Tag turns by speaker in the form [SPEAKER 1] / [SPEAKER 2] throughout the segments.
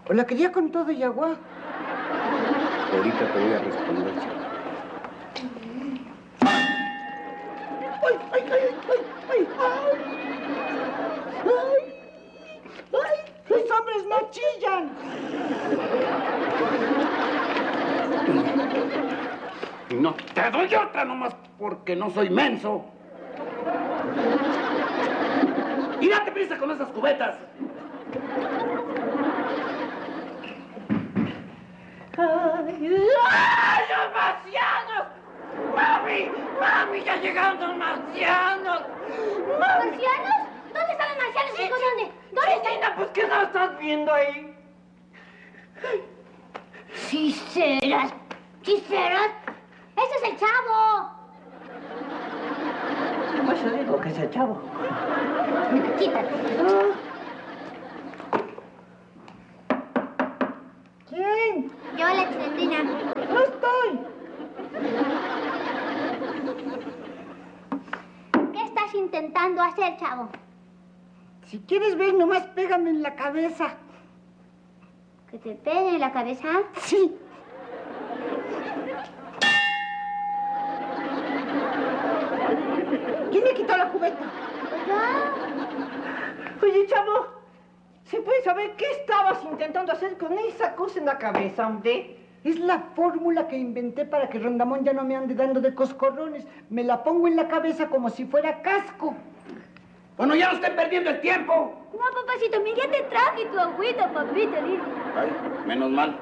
[SPEAKER 1] ¿O la quería con todo y agua?
[SPEAKER 2] Ahorita te voy a responder, chavo.
[SPEAKER 1] ¡Ay, ay, ay, ay, ay, ay! ¡Ay! ¡Los hombres no chillan!
[SPEAKER 2] No te doy otra nomás porque no soy menso. Y date prisa con esas cubetas.
[SPEAKER 3] ¡Ay, los marcianos! ¡Mami! ¡Mami! ¡Ya llegaron los marcianos!
[SPEAKER 4] ¿Marcianos? ¿Dónde están los marcianos?
[SPEAKER 3] Sí,
[SPEAKER 4] ¿Dónde? ¿Dónde están?
[SPEAKER 3] Cristina, pues ¿qué no estás viendo ahí?
[SPEAKER 4] Chiseras. ¿Chiseras? ¡Ese es el chavo!
[SPEAKER 3] Pues yo digo que es el chavo.
[SPEAKER 4] Quítate.
[SPEAKER 1] ¿Quién?
[SPEAKER 4] Yo, la Chilindrina.
[SPEAKER 1] ¡No estoy!
[SPEAKER 4] ¿Qué estás intentando hacer, chavo?
[SPEAKER 1] Si quieres ver, nomás pégame en la cabeza.
[SPEAKER 4] ¿Que te pegue en la cabeza?
[SPEAKER 1] Sí. ¿Quién me quitó la cubeta?
[SPEAKER 3] Oye, chavo, ¿se puede saber qué estabas intentando hacer con esa cosa en la cabeza, hombre?
[SPEAKER 1] Es la fórmula que inventé para que Rondamón ya no me ande dando de coscorrones. Me la pongo en la cabeza como si fuera casco.
[SPEAKER 2] Bueno, ya no estén perdiendo el tiempo.
[SPEAKER 4] No, papacito, mira, te traje tu agüita, papito lindo.
[SPEAKER 2] Ay, menos mal.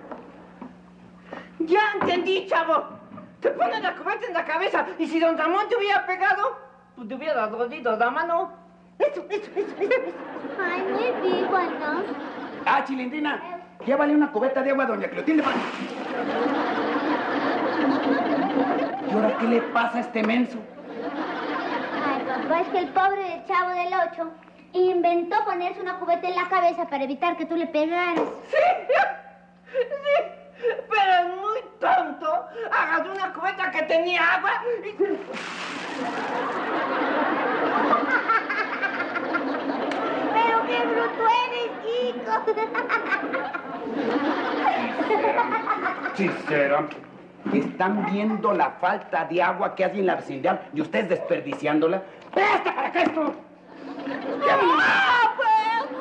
[SPEAKER 3] Ya entendí, chavo. Te pones la cubeta en la cabeza y si don Ramón te hubiera pegado, pues te hubiera dolido la mano.
[SPEAKER 1] Eso.
[SPEAKER 4] Ay, muy vivo, ¿no?
[SPEAKER 2] Ah, Chilindrina, llévale una cubeta de agua a doña Clotilde. ¿Y ahora qué le pasa a este menso?
[SPEAKER 4] Ay, papá, es que el pobre del chavo del 8 inventó ponerse una cubeta en la cabeza para evitar que tú le pegaras.
[SPEAKER 3] Sí, pero es muy tonto. Agarró una cubeta que tenía agua y...
[SPEAKER 4] ¡Pero qué bruto eres, chico!
[SPEAKER 2] Sincera. Están viendo la falta de agua que hay en la vecindad y ustedes desperdiciándola. ¡Presta para que esto!
[SPEAKER 4] ¡Ah, pues!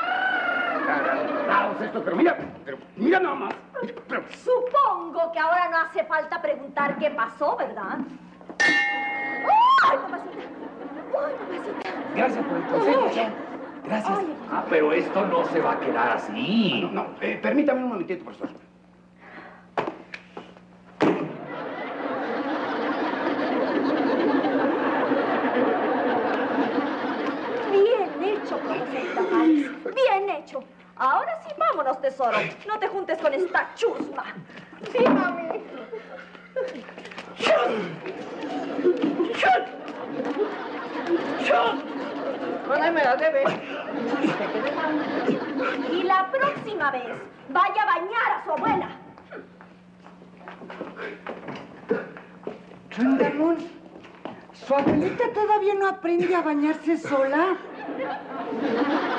[SPEAKER 2] Vamos esto, pero mira nada más. Pero,
[SPEAKER 5] Supongo que ahora no hace falta preguntar qué pasó, ¿verdad? ¡Ay, papacita! ¡Ay, papacita!
[SPEAKER 2] gracias por el consejo, ya. Gracias.
[SPEAKER 6] Ah, pero esto no se va a quedar así.
[SPEAKER 2] No, permítame un momentito, profesor.
[SPEAKER 5] Bien hecho, profesor Tamales. Bien hecho. Ahora sí, vámonos, tesoro. No te juntes con esta chusma.
[SPEAKER 3] Sí, mami. ¡Chut! Bueno, ahí me la debe.
[SPEAKER 5] Y la próxima vez, vaya a bañar a su abuela.
[SPEAKER 1] Rondamón, ¿su abuelita todavía no aprende a bañarse sola?